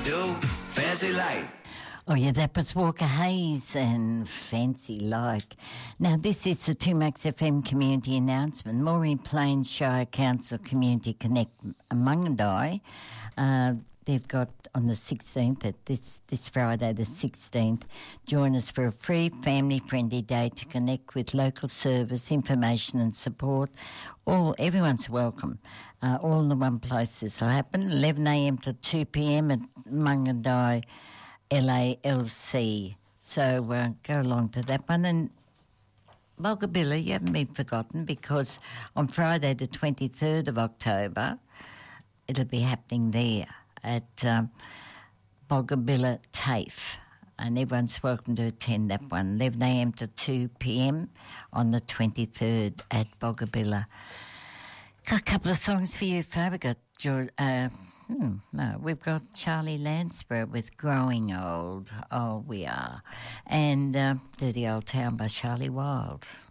do, fancy like. Oh yeah, that was Walker Hayes and Fancy Like. Now this is the 2Max FM community announcement. Maureen Plains Shire Council Community Connect Mungandai. They've got on the 16th, at this Friday the 16th, join us for a free family-friendly day to connect with local service, information and support. Everyone's welcome. All in the one place this will happen, 11am to 2pm at Mungandai LALC. So go along to that one. And Bulgabilla, you haven't been forgotten, because on Friday the 23rd of October, it'll be happening there at Bulgabilla TAFE. And everyone's welcome to attend that one, 11am to 2pm on the 23rd at Bulgabilla. Got a couple of songs for you, Faye. We've got Charlie Lansborough with Growing Old. Oh, we are. And Dirty Old Town by Charlie Wilde.